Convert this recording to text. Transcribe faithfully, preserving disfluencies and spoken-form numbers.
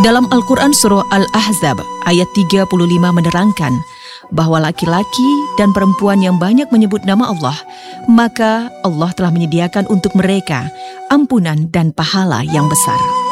Dalam Al-Quran Surah Al-Ahzab ayat tiga puluh lima menerangkan bahwa laki-laki dan perempuan yang banyak menyebut nama Allah, maka Allah telah menyediakan untuk mereka ampunan dan pahala yang besar.